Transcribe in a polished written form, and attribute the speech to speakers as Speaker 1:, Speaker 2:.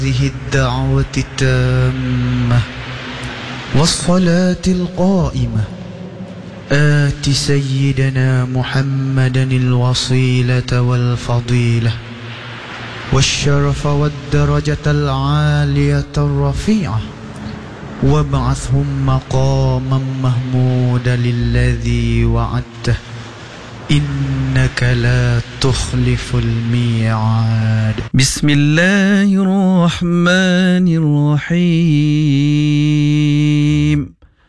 Speaker 1: هذه الدعوة التامة والصلاة القائمة آت سيدنا محمدا الوصيلة والفضيلة والشرف والدرجة العالية الرفيعة وابعثهم مقاما محمودا الذي وعدته إنك لا تخلف الميعاد.
Speaker 2: بسم الله الرحمن الرحيم